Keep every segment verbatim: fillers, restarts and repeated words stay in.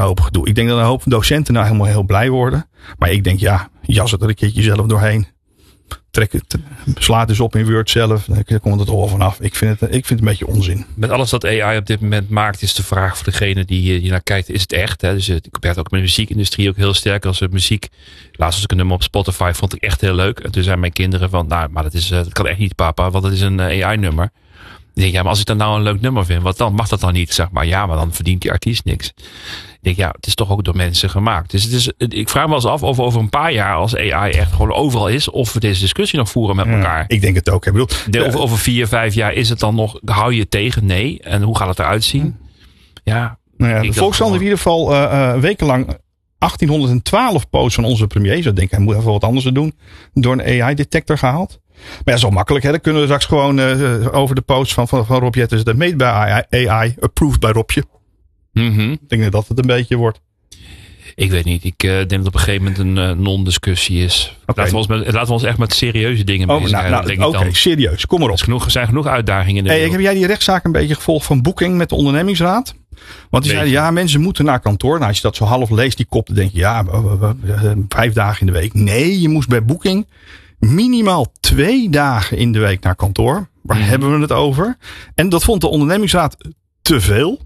hoop gedoe. Ik denk dat een hoop docenten nou helemaal heel blij worden. Maar ik denk, ja, jas het er een keertje zelf doorheen. Trek het, sla het eens op in Word zelf. Dan komt het al vanaf. Ik vind het, ik vind het een beetje onzin. Met alles wat A I op dit moment maakt, is de vraag voor degene die, die naar kijkt, is het echt? Hè? Dus ik merk ook met de muziekindustrie ook heel sterk. Als het muziek, laatst als ik een nummer op Spotify vond ik echt heel leuk. En toen zijn mijn kinderen van, nou, maar dat, is, dat kan echt niet, papa, want dat is een A I-nummer. Ik denk, ja, maar als ik dan nou een leuk nummer vind, wat dan? Mag dat dan niet? Zeg maar, ja, maar dan verdient die artiest niks. Ik denk, ja, het is toch ook door mensen gemaakt. Dus het is, ik vraag me wel eens af of over een paar jaar als A I echt gewoon overal is, of we deze discussie nog voeren met elkaar. Ja, ik denk het ook. Ik bedoel, de, over, over vier, vijf jaar is het dan nog, hou je het tegen? Nee. En hoe gaat het eruit zien? Ja. Nou ja, de Volkskrant heeft in ieder geval uh, uh, wekenlang achttienhonderdtwaalf posts van onze premier, zo denk ik, hij moet even wat anders doen, door een A I-detector gehaald. Maar ja, dat is wel makkelijk. Hè? Dan kunnen we straks gewoon uh, over de post van, van, van Rob Jetters. Dat made by A I, approved bij Robje. Mm-hmm. Ik denk dat het een beetje wordt. Ik weet niet. Ik uh, denk dat op een gegeven moment een uh, non-discussie is. Okay. Laten, we ons met, laten we ons echt met serieuze dingen oh, bezig nou, nou, Oké, okay, serieus. Kom maar op. Er genoeg, zijn genoeg uitdagingen in de hey, Heb jij die rechtszaak een beetje gevolgd van Booking met de ondernemingsraad? Want die zeiden, ja, mensen moeten naar kantoor. Nou, als je dat zo half leest, die kop, dan denk je, ja, vijf dagen in de week. Nee, je moest bij Booking minimaal twee dagen in de week naar kantoor. Waar mm. hebben we het over? En dat vond de ondernemingsraad te veel.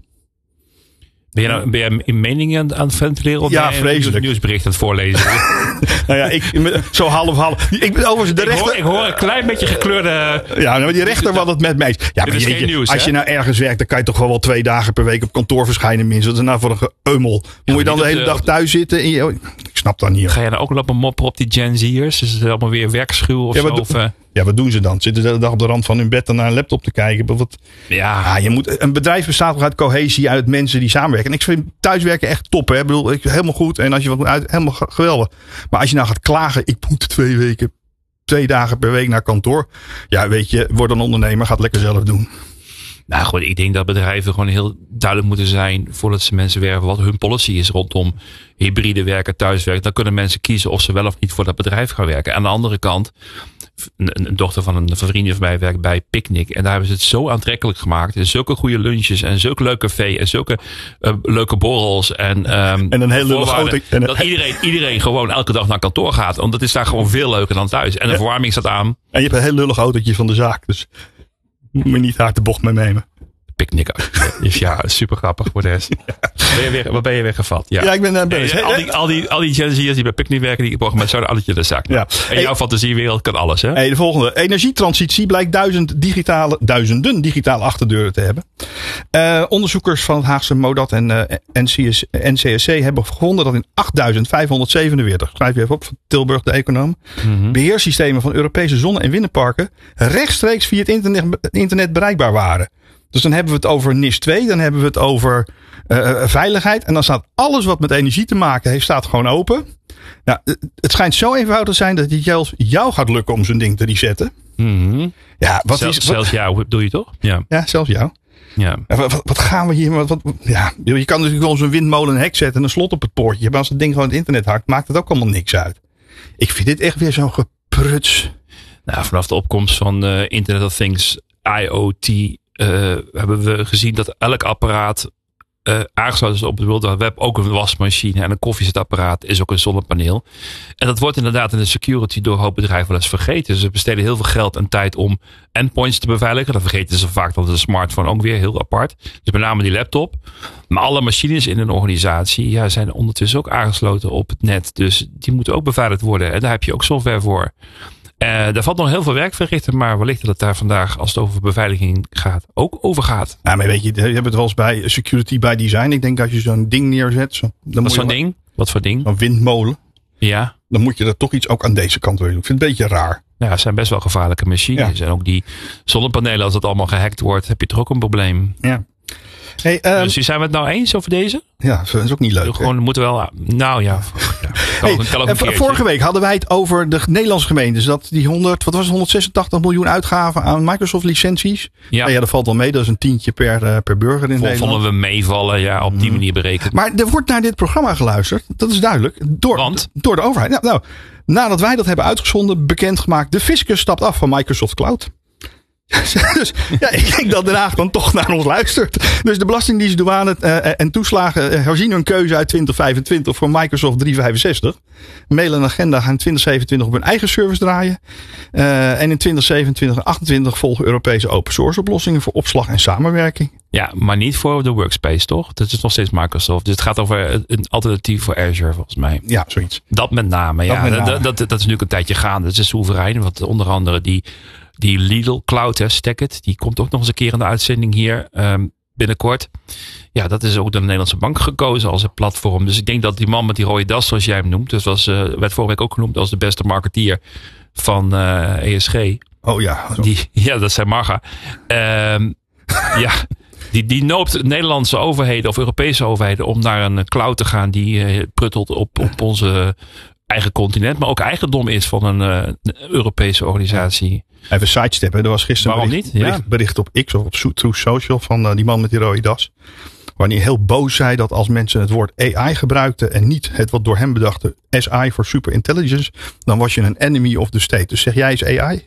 Ben je, nou, ben je in meningen aan het ventileren? Of ja, ben je vreselijk. Een nieuwsbericht aan het voorlezen? nou ja, ik, zo half half. Ik ben overigens de ik rechter. Hoor, ik hoor een klein beetje gekleurde. Ja, maar die rechter wat het met mij. Ja, maar is je, geen nieuws, als hè? je nou ergens werkt, dan kan je toch gewoon wel twee dagen per week op kantoor verschijnen, minstens. Wat is nou voor een geëumel? Ja, Moet je dan de hele de, dag thuis zitten? En je, ik snap dat niet. Ga je nou ook lopen moppen op die Gen Z'ers? Is het allemaal weer werkschuw of ja, zo? Wat, of, uh... ja, wat doen ze dan? Zitten de hele dag op de rand van hun bed en naar een laptop te kijken? Wat, ja. ja, je moet, een bedrijf bestaat toch uit cohesie, uit mensen die samenwerken. En ik vind thuiswerken echt top. Hè? Ik bedoel, ik, helemaal goed. En als je wat moet uit, helemaal geweldig. Maar als je nou gaat klagen, ik moet twee weken, twee dagen per week naar kantoor. Ja, weet je, word een ondernemer, ga het lekker zelf doen. Nou goed, ik denk dat bedrijven gewoon heel duidelijk moeten zijn voordat ze mensen werven wat hun policy is rondom hybride werken, thuiswerken. Dan kunnen mensen kiezen of ze wel of niet voor dat bedrijf gaan werken. Aan de andere kant, een, een dochter van een van vriendin van mij werkt bij Picnic. En daar hebben ze het zo aantrekkelijk gemaakt. En zulke goede lunches en zulke leuk café en zulke uh, leuke borrels. En, um, en een heel lullig auto. Dat iedereen, iedereen gewoon elke dag naar kantoor gaat. Want dat is daar gewoon veel leuker dan thuis. En de ja. verwarming staat aan. En je hebt een heel lullig autootje van de zaak. Dus moet je niet hard de bocht mee nemen. Picknick. Dus ja, super grappig voor de rest. Ja. Ben je weer, wat ben je weer gevat? Ja, ja ik ben uh, bezig. Hey, al die, al die, al die Gen Z'ers die bij Picknick werken, die mogen met zo'n alletje de zak. Ja. En hey, jouw fantasiewereld kan alles, hè? Hey, de volgende. Energietransitie blijkt duizend digitale, duizenden digitale achterdeuren te hebben. Uh, onderzoekers van het Haagse Modat en uh, N C S C hebben gevonden dat in achtduizend vijfhonderdzevenenveertig, schrijf je even op, van Tilburg, de econoom, mm-hmm. beheersystemen van Europese zonne- en windparken rechtstreeks via het internet, internet bereikbaar waren. Dus dan hebben we het over N I S twee, dan hebben we het over uh, veiligheid. En dan staat alles wat met energie te maken heeft, staat gewoon open. Nou, het schijnt zo eenvoudig te zijn dat het zelfs jou gaat lukken om zo'n ding te resetten. Mm-hmm. Ja, wat Zelfs, is, wat, zelfs jou, bedoel je toch? Ja, ja zelfs jou. Ja. Wat, wat, wat gaan we hier? Wat, wat, ja, je kan natuurlijk wel zo'n windmolen een hek zetten en een slot op het poortje. Maar als het ding gewoon het internet hakt, maakt het ook allemaal niks uit. Ik vind dit echt weer zo'n gepruts. Nou, vanaf de opkomst van uh, Internet of Things, I O T... Uh, hebben we gezien dat elk apparaat uh, aangesloten is op het World Wide Web. Ook een wasmachine en een koffiezetapparaat is ook een zonnepaneel. En dat wordt inderdaad in de security door een hoop bedrijven wel eens vergeten. Ze besteden heel veel geld en tijd om endpoints te beveiligen. Dat vergeten ze vaak, want de smartphone ook weer heel apart. Dus met name die laptop. Maar alle machines in een organisatie ja, zijn ondertussen ook aangesloten op het net. Dus die moeten ook beveiligd worden. En daar heb je ook software voor. Uh, daar valt nog heel veel werk verrichten, maar wellicht dat het daar vandaag, als het over beveiliging gaat, ook over gaat. Ja, maar weet je, je hebt het wel eens bij security by design. Ik denk als je zo'n ding neerzet. Zo, dan Wat zo'n ding? Wat voor ding? Een windmolen. Ja. Dan moet je er toch iets ook aan deze kant willen doen. Ik vind het een beetje raar. Ja, het zijn best wel gevaarlijke machines. Ja. En ook die zonnepanelen, als dat allemaal gehackt wordt, heb je toch ook een probleem. Ja. Hey, um, dus zijn we het nou eens over deze? Ja, dat is ook niet leuk. Gewoon moeten wel. Nou ja. ja kan ook, kan ook hey, vorige week hadden wij het over de Nederlandse gemeentes. Dat die honderd, wat was het, honderdzesentachtig miljoen uitgaven aan Microsoft licenties. Ja. Nou ja, dat valt wel mee. Dat is een tientje per, uh, per burger in Vol, Nederland. Vonden we meevallen, ja, op die manier berekend. Maar er wordt naar dit programma geluisterd. Dat is duidelijk. Door, Want? door de overheid. Nou, nou, nadat wij dat hebben uitgezonden, bekendgemaakt. De fiscus stapt af van Microsoft Cloud. Dus ja, ik denk dat Den Haag dan toch naar ons luistert. Dus de Belastingdienst, douane uh, en toeslagen uh, herzien hun keuze uit twintig vijfentwintig voor Microsoft driehonderdvijfenzestig. Mail en agenda gaan in twintig zevenentwintig op hun eigen service draaien. Uh, en in twintig zevenentwintig en achtentwintig volgen Europese open source oplossingen voor opslag en samenwerking. Ja, maar niet voor de workspace, toch? Dat is nog steeds Microsoft. Dus het gaat over een alternatief voor Azure, volgens mij. Ja, zoiets. Dat met name, ja. Dat, met name. Dat, dat, dat is natuurlijk een tijdje gaande. Dat is soeverein. Want onder andere die, die Lidl Cloud, hè, Stackit, die komt ook nog eens een keer in de uitzending hier um, binnenkort. Ja, dat is ook door de Nederlandse Bank gekozen als een platform. Dus ik denk dat die man met die rode das, zoals jij hem noemt, dat was, uh, werd vorige week ook genoemd als de beste marketeer van uh, E S G. Oh ja. Die, ja, dat zei Marga. Um, ja. Die, die noopt Nederlandse overheden of Europese overheden om naar een cloud te gaan die uh, pruttelt op, op onze eigen continent. Maar ook eigendom is van een, uh, een Europese organisatie. Even sidesteppen. Er was gisteren Waarom bericht, niet? Ja. bericht, bericht op X of op Truth Social van uh, die man met die rode das. Waarin hij heel boos zei dat als mensen het woord A I gebruikten en niet het wat door hem bedachte S I voor super intelligence, dan was je een enemy of the state. Dus zeg jij eens A I?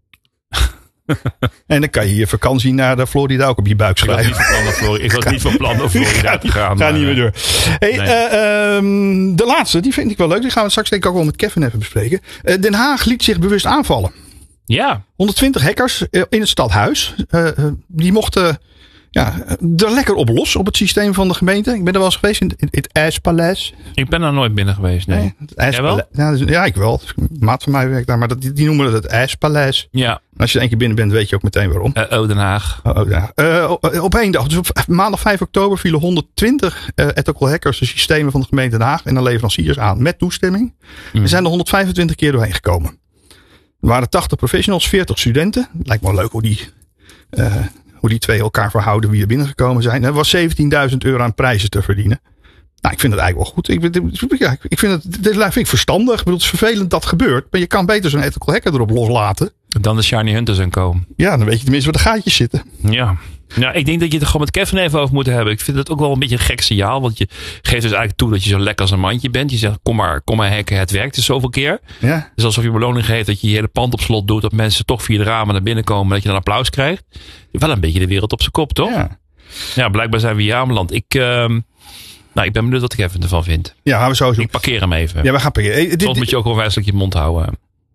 En dan kan je je vakantie naar de Florida ook op je buik schrijven. Ik was niet van plan om Florida te gaan. Ga niet meer door. Hey, nee. uh, um, de laatste, die vind ik wel leuk. Die gaan we straks denk ik ook wel met Kevin even bespreken. Uh, Den Haag liet zich bewust aanvallen. Ja. honderdtwintig hackers in het stadhuis. Uh, die mochten ja, er lekker op los op het systeem van de gemeente. Ik ben er wel eens geweest in, in het IJspaleis. Ik ben er nooit binnen geweest. Nee. nee het IJspaleis. Ja, dus, ja, ik wel. Een maat van mij werkt daar. Maar dat, die, die noemen het het IJspaleis. Ja. En als je er één keer binnen bent, weet je ook meteen waarom. Uh, oh, Den Haag. Oh, oh, ja. uh, op, op één dag. Dus op maandag vijf oktober vielen honderdtwintig uh, ethical hackers de systemen van de gemeente Den Haag en de leveranciers aan met toestemming. Mm. Er zijn er honderdvijfentwintig keer doorheen gekomen. Er waren tachtig professionals, veertig studenten. Lijkt me leuk hoe die, uh, hoe die twee elkaar verhouden wie er binnengekomen zijn. Er was zeventienduizend euro aan prijzen te verdienen. Nou, ik vind het eigenlijk wel goed. Ik, ja, ik vind het, dit vind ik verstandig. Ik bedoel, het is vervelend dat gebeurt. Maar je kan beter zo'n ethical hacker erop loslaten. Dan de shiny hunters en co. Ja, dan weet je tenminste waar de gaatjes zitten. Ja. Nou, ik denk dat je het er gewoon met Kevin even over moet hebben. Ik vind het ook wel een beetje een gek signaal. Want je geeft dus eigenlijk toe dat je zo lekker als een mandje bent. Je zegt, kom maar, kom maar hacken, het werkt dus zoveel keer. Ja. Dus alsof je beloning geeft dat je je hele pand op slot doet. Dat mensen toch via de ramen naar binnen komen. Dat je dan applaus krijgt. Wel een beetje de wereld op zijn kop, toch? Ja, ja blijkbaar zijn we hier aanbeland. Ik... Uh, Nou, ik ben benieuwd wat Kevin ervan vindt. Ja, gaan we sowieso. Ik parkeer hem even. Ja, we gaan parkeren. Soms dit, moet je ook wel wijselijk je mond houden.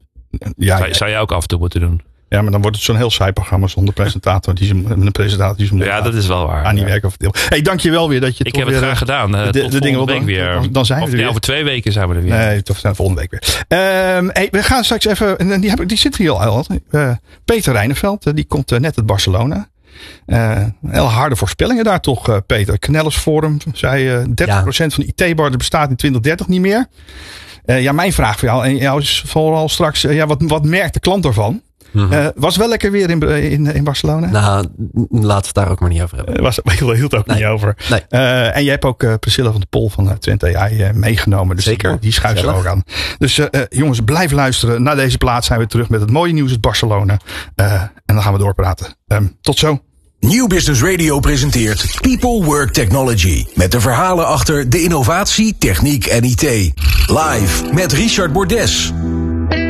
Ja, zou, ja. zou jij ook af en toe moeten doen? Ja, maar dan wordt het zo'n heel saai programma zonder presentator. Die zijn, een presentator die zijn mond Ja, dat is wel waar. Aan die werken of deel. Hey, dank je wel weer dat je Ik heb het graag gedaan. Uh, de, tot de dingen week weer. Dan, dan zijn we of, er weer. Ja, over twee weken zijn we er weer. Nee, toch zijn volgende week weer. Um, hey, we gaan straks even. Die, heb, die zit hier al. Uh, Peter Reineveld, die komt uh, net uit Barcelona. Uh, heel harde voorspellingen daar toch, uh, Peter. Knellers Forum zei uh, dertig procent ja. van de I T-bar bestaat in twintig dertig niet meer. Uh, ja, mijn vraag voor jou, en jou is vooral straks, uh, ja, wat, wat merkt de klant ervan? Mm-hmm. Uh, was wel lekker weer in, in, in Barcelona? Nou, laten we het daar ook maar niet over hebben. Uh, was, ik hield ook nee. niet over. Nee. Uh, en jij hebt ook uh, Priscilla van de Pol van uh, Twente A I uh, meegenomen. Dus Zeker. Die, die schuift er ook aan. Dus uh, uh, jongens, blijf luisteren. Na deze plaats zijn we terug met het mooie nieuws uit Barcelona. Uh, en dan gaan we doorpraten. Um, tot zo. Nieuw Business Radio presenteert People Work Technology. Met de verhalen achter de innovatie, techniek en I T. Live met Richard Bordes.